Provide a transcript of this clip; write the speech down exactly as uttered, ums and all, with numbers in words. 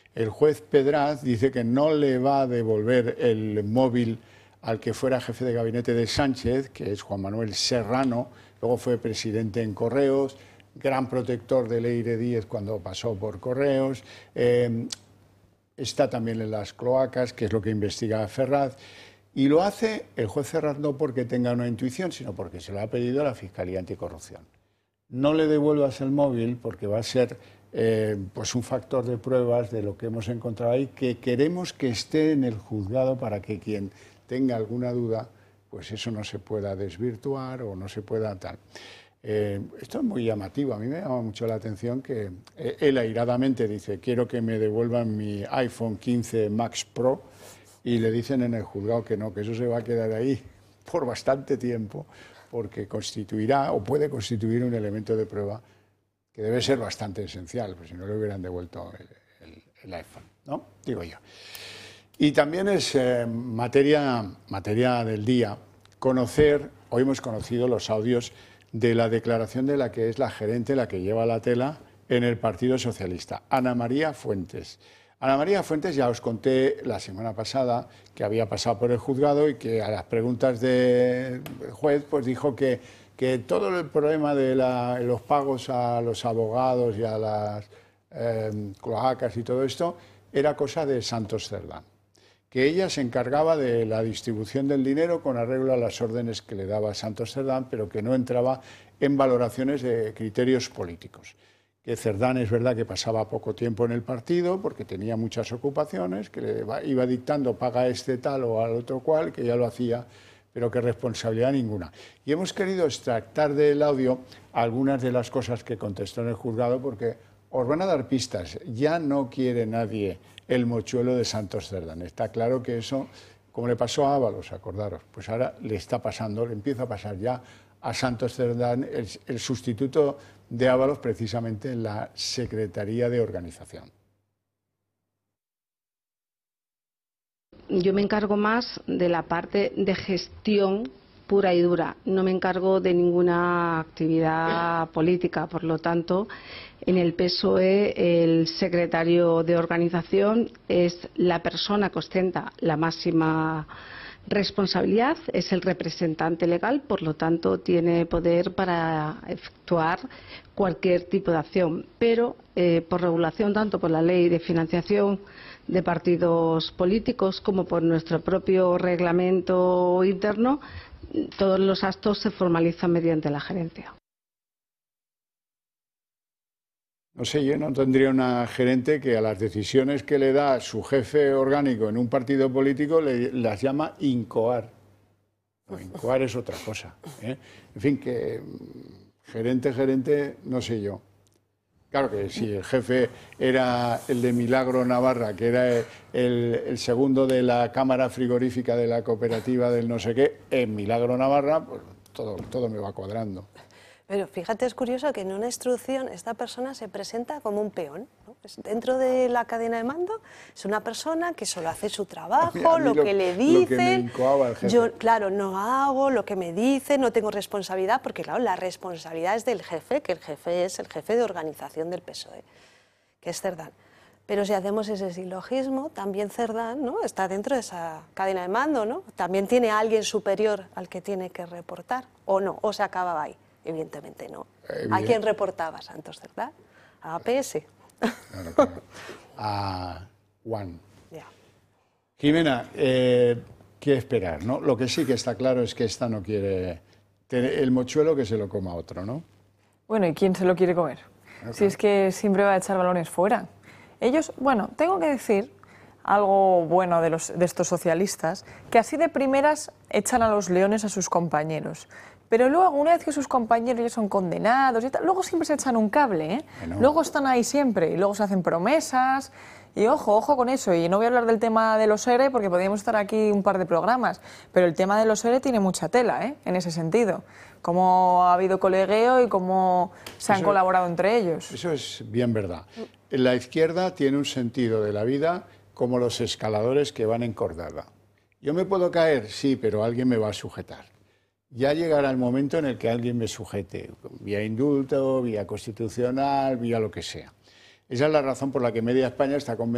El juez Pedraz dice que no le va a devolver el móvil al que fuera jefe de gabinete de Sánchez, que es Juan Manuel Serrano, luego fue presidente en Correos, gran protector de Leire Díez cuando pasó por Correos, eh, está también en las cloacas, que es lo que investiga Ferraz, y lo hace el juez Ferraz no porque tenga una intuición, sino porque se lo ha pedido a la Fiscalía Anticorrupción. No le devuelvas el móvil porque va a ser eh, pues un factor de pruebas de lo que hemos encontrado ahí, que queremos que esté en el juzgado para que quien tenga alguna duda, pues eso no se pueda desvirtuar o no se pueda tal. Eh, esto es muy llamativo, a mí me llama mucho la atención que él airadamente dice, quiero que me devuelvan mi iPhone quince Max Pro, y le dicen en el juzgado que no, que eso se va a quedar ahí por bastante tiempo, porque constituirá o puede constituir un elemento de prueba que debe ser bastante esencial, pues si no le hubieran devuelto el, el, el iPhone, ¿no? Digo yo. Y también es eh, materia, materia del día conocer, hoy hemos conocido los audios de la declaración de la que es la gerente, la que lleva la tela en el Partido Socialista, Ana María Fuentes. Ana María Fuentes, ya os conté la semana pasada que había pasado por el juzgado y que a las preguntas del juez pues dijo que, que todo el problema de la, los pagos a los abogados y a las eh, cloacas y todo esto era cosa de Santos Cerdán, que ella se encargaba de la distribución del dinero con arreglo a las órdenes que le daba Santos Cerdán, pero que no entraba en valoraciones de criterios políticos. Que Cerdán es verdad que pasaba poco tiempo en el partido porque tenía muchas ocupaciones, que le iba dictando paga este tal o al otro cual, que ya lo hacía, pero que responsabilidad ninguna. Y hemos querido extractar del audio algunas de las cosas que contestó en el juzgado porque os van a dar pistas, ya no quiere nadie el mochuelo de Santos Cerdán. Está claro que eso, como le pasó a Ábalos, acordaros, pues ahora le está pasando, le empieza a pasar ya a Santos Cerdán, el, el sustituto de Ábalos precisamente en la Secretaría de Organización. Yo me encargo más de la parte de gestión pura y dura. No me encargo de ninguna actividad política, por lo tanto, en el P S O E el secretario de organización es la persona que ostenta la máxima responsabilidad, es el representante legal, por lo tanto tiene poder para efectuar cualquier tipo de acción, pero eh, por regulación tanto por la ley de financiación de partidos políticos como por nuestro propio reglamento interno, todos los actos se formalizan mediante la gerencia. No sé, yo no tendría una gerente que a las decisiones que le da su jefe orgánico en un partido político le, las llama incoar. No, incoar es otra cosa, ¿eh? En fin, que gerente, gerente, no sé yo. Claro que si el jefe era el de Milagro Navarra, que era el, el segundo de la cámara frigorífica de la cooperativa del no sé qué, en Milagro Navarra, pues todo, todo me va cuadrando. Pero fíjate, es curioso que en una instrucción esta persona se presenta como un peón, ¿no? Dentro de la cadena de mando es una persona que solo hace su trabajo, a mí, a mí lo, lo que le dicen, lo que me incoaba el jefe. Yo, claro, no hago lo que me dicen, no tengo responsabilidad, porque claro, la responsabilidad es del jefe, que el jefe es el jefe de organización del P S O E, que es Cerdán. Pero si hacemos ese silogismo, también Cerdán, ¿no?, está dentro de esa cadena de mando, ¿no? También tiene a alguien superior al que tiene que reportar, o no, o se acababa ahí. Evidentemente no. Evidente. ¿A quién reportaba Santos Cerdán? A A P S. Claro, claro. A Juan. Yeah. Jimena, eh, ¿qué esperar, no? Lo que sí que está claro es que esta no quiere tener el mochuelo, que se lo coma otro, ¿no? Bueno, ¿y quién se lo quiere comer? Okay. Si es que siempre va a echar balones fuera. Ellos, bueno, tengo que decir algo bueno de, los, de estos socialistas, que así de primeras echan a los leones a sus compañeros. Pero luego, una vez que sus compañeros ya son condenados, y tal, luego siempre se echan un cable, ¿eh? Bueno. Luego están ahí siempre, y luego se hacen promesas, y ojo, ojo con eso. Y no voy a hablar del tema de los ERE, porque podríamos estar aquí un par de programas, pero el tema de los ERE tiene mucha tela, ¿eh?, en ese sentido. Cómo ha habido colegueo y cómo se han eso, colaborado entre ellos. Eso es bien verdad. La izquierda tiene un sentido de la vida como los escaladores que van en cordada. Yo me puedo caer, sí, pero alguien me va a sujetar. Ya llegará el momento en el que alguien me sujete, vía indulto, vía constitucional, vía lo que sea. Esa es la razón por la que Media España está convencida